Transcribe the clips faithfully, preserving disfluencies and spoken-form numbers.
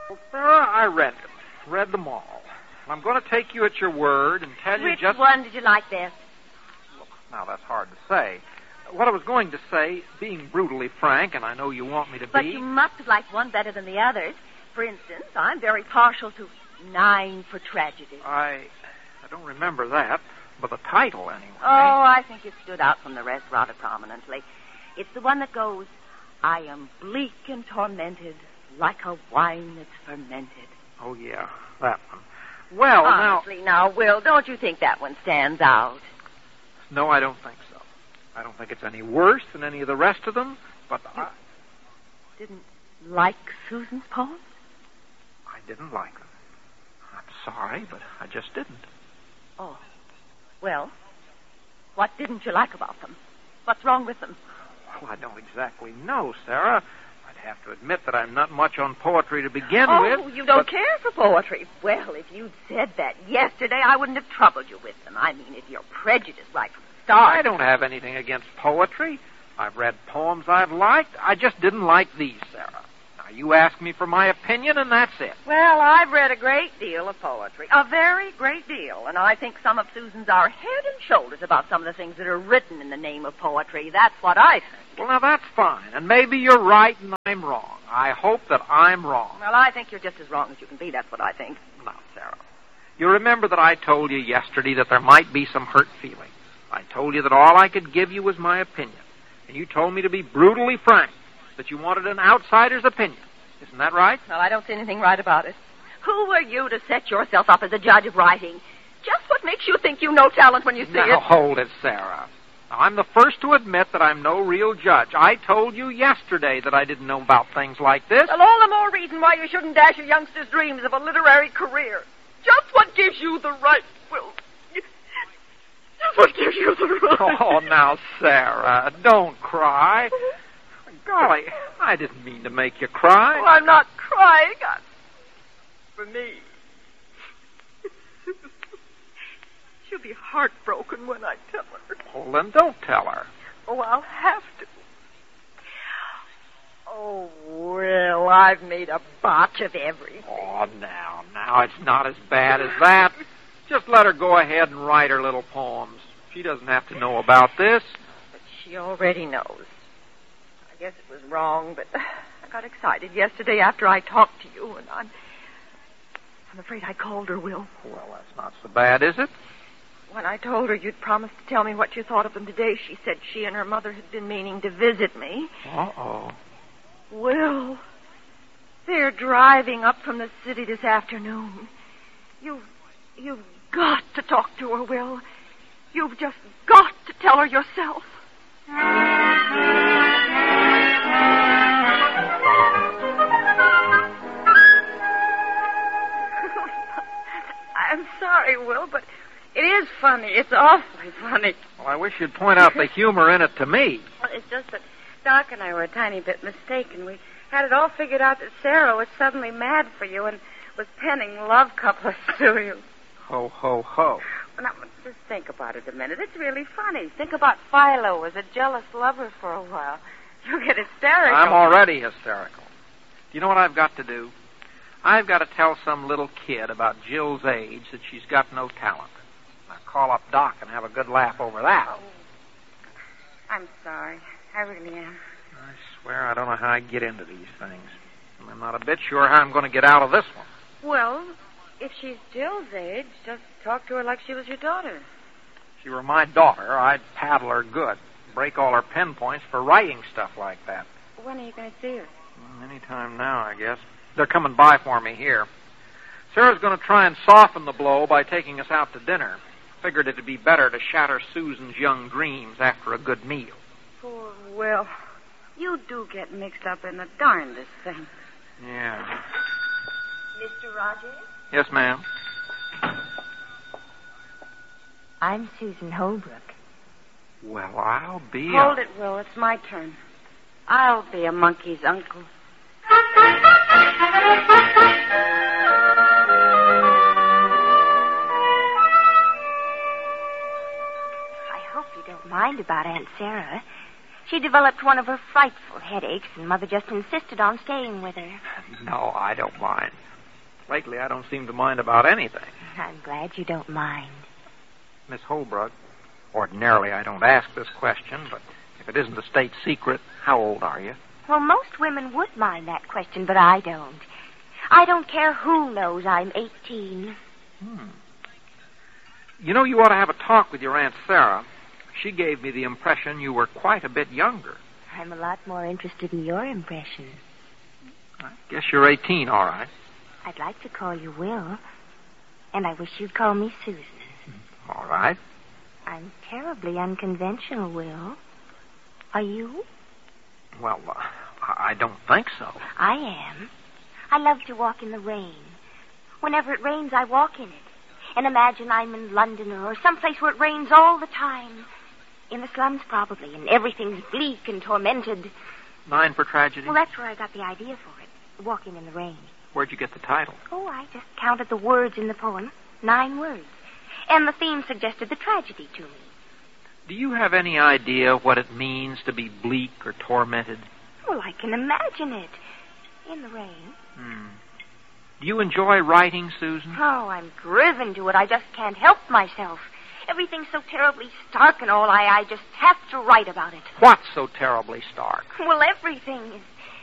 Well, Sarah, I read them. Read them all. And I'm going to take you at your word and tell you Which just... Which one did you like best? Well, now, that's hard to say. What I was going to say, being brutally frank, and I know you want me to But be... But you must have liked one better than the others. For instance, I'm very partial to Nine for Tragedy. I... I don't remember that. But the title, anyway. Oh, I think it stood out from the rest rather prominently. It's the one that goes, I am bleak and tormented, like a wine that's fermented. Oh, yeah, that one. Well, Honestly, now... now, Will, don't you think that one stands out? No, I don't think so. I don't think it's any worse than any of the rest of them, but you I... didn't like Susan's poems? I didn't like them. I'm sorry, but I just didn't. Oh. Well, what didn't you like about them? What's wrong with them? Well, I don't exactly know, Sarah. I'd have to admit that I'm not much on poetry to begin oh, with. Oh, you don't but... care for poetry. Well, if you'd said that yesterday, I wouldn't have troubled you with them. I mean, if you're prejudiced right from the start. I don't have anything against poetry. I've read poems I've liked. I just didn't like these, Sarah. Now, you asked me for my opinion, and that's it. Well, I've read a great deal of poetry. A very great deal. And I think some of Susan's are head and shoulders about some of the things that are written in the name of poetry. That's what I think. Well, now, that's fine. And maybe you're right and I'm wrong. I hope that I'm wrong. Well, I think you're just as wrong as you can be. That's what I think. Now, Sarah, you remember that I told you yesterday that there might be some hurt feelings. I told you that all I could give you was my opinion. And you told me to be brutally frank, that you wanted an outsider's opinion. Isn't that right? Well, I don't see anything right about it. Who are you to set yourself up as a judge of writing? Just what makes you think you know talent when you see now, it? Now, hold it, Sarah. Now, I'm the first to admit that I'm no real judge. I told you yesterday that I didn't know about things like this. Well, all the more reason why you shouldn't dash a youngster's dreams of a literary career. Just what gives you the right, Will. Just what gives you the right. Oh, now, Sarah, don't cry. Golly, I didn't mean to make you cry. Oh, I'm not crying. I'm... For me. She'll be heartbroken when I tell her. Well, then don't tell her. Oh, I'll have to. Oh, well, I've made a botch of everything. Oh, now, now, it's not as bad as that. Just let her go ahead and write her little poems. She doesn't have to know about this. But she already knows. I guess it was wrong, but I got excited yesterday after I talked to you, and I'm... I'm afraid I called her, Will. Well, that's not so bad, is it? When I told her you'd promised to tell me what you thought of them today, she said she and her mother had been meaning to visit me. Uh-oh. Will, they're driving up from the city this afternoon. You've, you've got to talk to her, Will. You've just got to tell her yourself. I'm sorry, Will, but it is funny. It's awfully funny. Well, I wish you'd point out the humor in it to me. Well, it's just that Doc and I were a tiny bit mistaken. We had it all figured out that Sarah was suddenly mad for you and was penning love couplets to you. Ho, ho, ho. Well, now, just think about it a minute. It's really funny. Think about Philo as a jealous lover for a while. You'll get hysterical. I'm already hysterical. Do you know what I've got to do? I've got to tell some little kid about Jill's age that she's got no talent. Now call up Doc and have a good laugh over that. Oh. I'm sorry. I really am. I swear I don't know how I get into these things. And I'm not a bit sure how I'm going to get out of this one. Well, if she's Jill's age, just talk to her like she was your daughter. If she were my daughter, I'd paddle her good. Break all her pen points for writing stuff like that. When are you going to see her? Well, any time now, I guess. They're coming by for me here. Sarah's going to try and soften the blow by taking us out to dinner. Figured it'd be better to shatter Susan's young dreams after a good meal. Poor Will. You do get mixed up in the darndest thing. Yeah. Mister Rogers? Yes, ma'am. I'm Susan Holbrook. Well, I'll be... Hold a... it, Will. It's my turn. I'll be a monkey's uncle. I hope you don't mind about Aunt Sarah. She developed one of her frightful headaches, and Mother just insisted on staying with her. No, I don't mind. Lately, I don't seem to mind about anything. I'm glad you don't mind. Miss Holbrook, ordinarily I don't ask this question, but if it isn't a state secret, how old are you? Well, most women would mind that question, but I don't. I don't care who knows I'm eighteen. Hmm. You know, you ought to have a talk with your Aunt Sarah. She gave me the impression you were quite a bit younger. I'm a lot more interested in your impression. I guess you're eighteen, all right. I'd like to call you Will, and I wish you'd call me Susan. All right. I'm terribly unconventional, Will. Are you? Well, uh, I don't think so. I am. I love to walk in the rain. Whenever it rains, I walk in it. And imagine I'm in London or someplace where it rains all the time. In the slums, probably, and everything's bleak and tormented. Nine for Tragedy? Well, that's where I got the idea for it, walking in the rain. Where'd you get the title? Oh, I just counted the words in the poem. Nine words. And the theme suggested the tragedy to me. Do you have any idea what it means to be bleak or tormented? Well, I can imagine it. In the rain. Hmm. Do you enjoy writing, Susan? Oh, I'm driven to it. I just can't help myself. Everything's so terribly stark and all. I, I just have to write about it. What's so terribly stark? Well, everything is...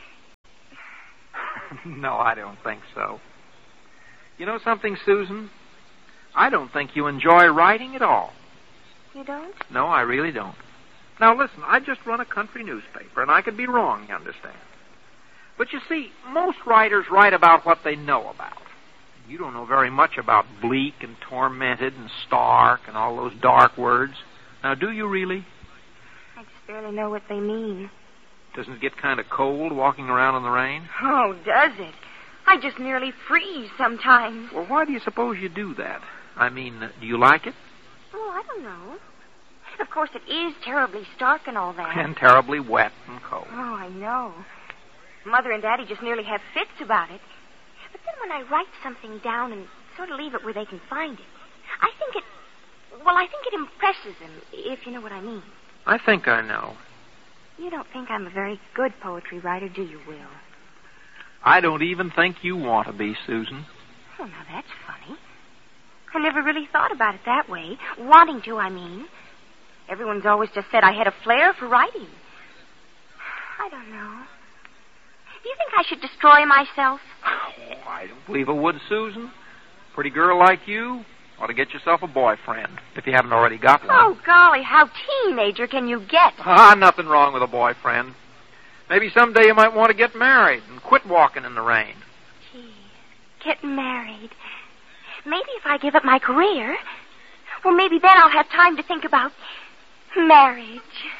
No, I don't think so. You know something, Susan? I don't think you enjoy writing at all. You don't? No, I really don't. Now, listen, I just run a country newspaper, and I could be wrong, you understand. But you see, most writers write about what they know about. You don't know very much about bleak and tormented and stark and all those dark words. Now, do you really? I just barely know what they mean. Doesn't it get kind of cold walking around in the rain? Oh, does it? I just nearly freeze sometimes. Well, why do you suppose you do that? I mean, uh, do you like it? Oh, I don't know. Of course, it is terribly stark and all that. And terribly wet and cold. Oh, I know. Mother and Daddy just nearly have fits about it. But then when I write something down and sort of leave it where they can find it, I think it... Well, I think it impresses them, if you know what I mean. I think I know. You don't think I'm a very good poetry writer, do you, Will? I don't even think you want to be, Susan. Oh, now that's funny. I never really thought about it that way. Wanting to, I mean. Everyone's always just said I had a flair for writing. I don't know. Do you think I should destroy myself? Oh, I don't believe it would, Susan. Pretty girl like you ought to get yourself a boyfriend, if you haven't already got one. Oh, golly, how teenager can you get? Ah, nothing wrong with a boyfriend. Maybe someday you might want to get married and quit walking in the rain. Gee, get married. Maybe if I give up my career, well, maybe then I'll have time to think about marriage.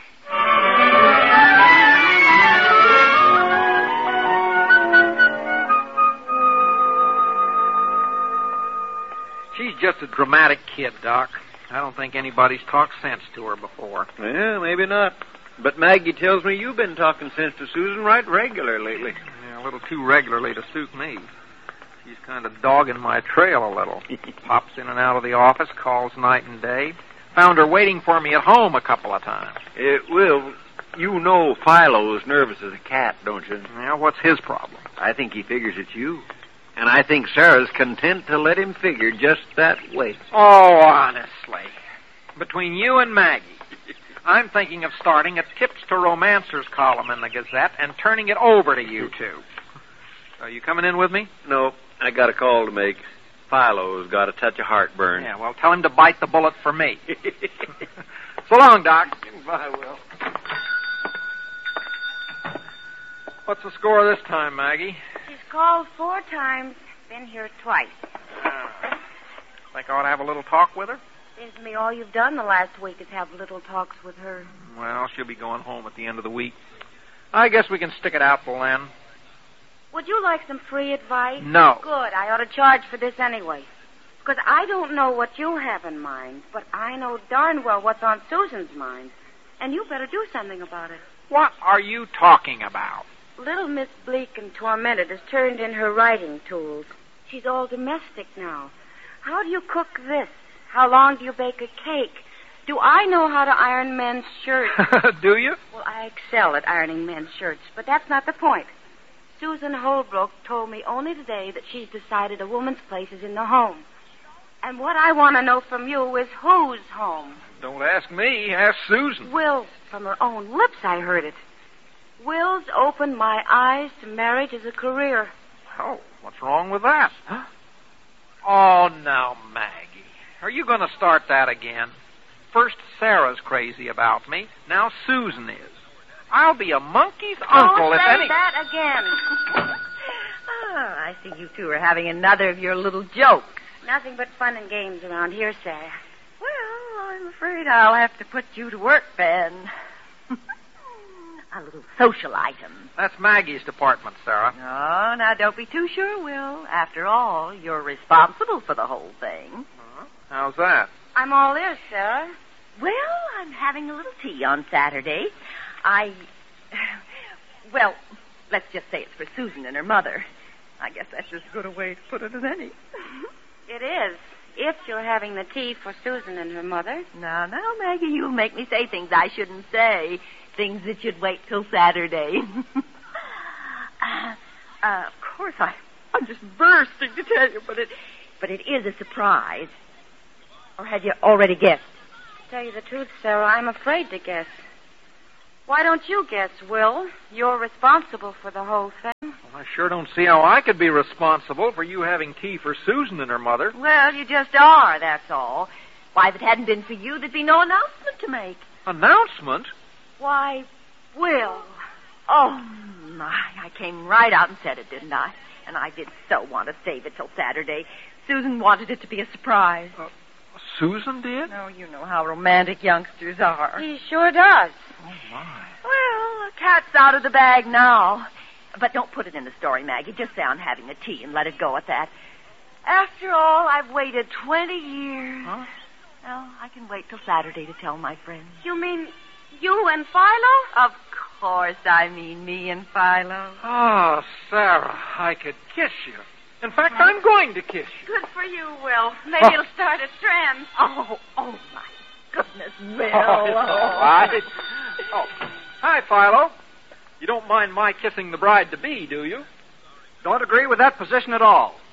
She's just a dramatic kid, Doc. I don't think anybody's talked sense to her before. Well, maybe not. But Maggie tells me you've been talking sense to Susan right regular lately. Yeah, a little too regularly to suit me. She's kind of dogging my trail a little. Pops in and out of the office, calls night and day. Found her waiting for me at home a couple of times. Uh, Will, you know Philo's nervous as a cat, don't you? Yeah, what's his problem? I think he figures it's you. And I think Sarah's content to let him figure just that way. Oh, honestly. Between you and Maggie, I'm thinking of starting a Tips to Romancers column in the Gazette and turning it over to you two. Are you coming in with me? No, I got a call to make. Philo's got a touch of heartburn. Yeah, well, tell him to bite the bullet for me. So long, Doc. Bye, Will. What's the score this time, Maggie? She's called four times, been here twice. Uh, think I ought to have a little talk with her? Seems to me all you've done the last week is have little talks with her. Well, she'll be going home at the end of the week. I guess we can stick it out till then. Would you like some free advice? No. Good. I ought to charge for this anyway. Because I don't know what you have in mind, but I know darn well what's on Susan's mind. And you better do something about it. What are you talking about? Little Miss Bleak and Tormented has turned in her writing tools. She's all domestic now. How do you cook this? How long do you bake a cake? Do I know how to iron men's shirts? Do you? Well, I excel at ironing men's shirts, but that's not the point. Susan Holbrook told me only today that she's decided a woman's place is in the home. And what I want to know from you is whose home? Don't ask me. Ask Susan. Will, from her own lips I heard it. Will's opened my eyes to marriage as a career. Oh, what's wrong with that? Huh? Oh, now, Maggie. Are you going to start that again? First, Sarah's crazy about me. Now Susan is. I'll be a monkey's uncle Don't if say any... that again. Oh, I see you two are having another of your little jokes. Nothing but fun and games around here, Sarah. Well, I'm afraid I'll have to put you to work, Ben. A little social item. That's Maggie's department, Sarah. Oh, now don't be too sure, Will. After all, you're responsible for the whole thing. Uh-huh. How's that? I'm all ears, Sarah. Well, I'm having a little tea on Saturday. I... Well, let's just say it's for Susan and her mother. I guess that's as good a way to put it as any. It is, if you're having the tea for Susan and her mother. Now, now, Maggie, you'll make me say things I shouldn't say. Things that should wait till Saturday. uh, uh, of course, I, I'm just bursting to tell you, but it, but it is a surprise. Or had you already guessed? To tell you the truth, Sarah, I'm afraid to guess. Why don't you guess, Will? You're responsible for the whole thing. Well, I sure don't see how I could be responsible for you having tea for Susan and her mother. Well, you just are, that's all. Why, if it hadn't been for you, there'd be no announcement to make. Announcement? Why, Will. Oh, my. I came right out and said it, didn't I? And I did so want to save it till Saturday. Susan wanted it to be a surprise. Uh, Susan did? Oh, you know how romantic youngsters are. He sure does. Oh, my. Well, the cat's out of the bag now. But don't put it in the story, Maggie. Just say I'm having a tea and let it go at that. After all, I've waited twenty years. Huh? Well, I can wait till Saturday to tell my friends. You mean you and Philo? Of course I mean me and Philo. Oh, Sarah, I could kiss you. In fact, I'm going to kiss you. Good for you, Will. Maybe Oh. it'll start a trend. Oh, oh, my goodness, Will. Oh, it's all right. Oh, hi, Philo. You don't mind my kissing the bride-to-be, do you? Don't agree with that position at all.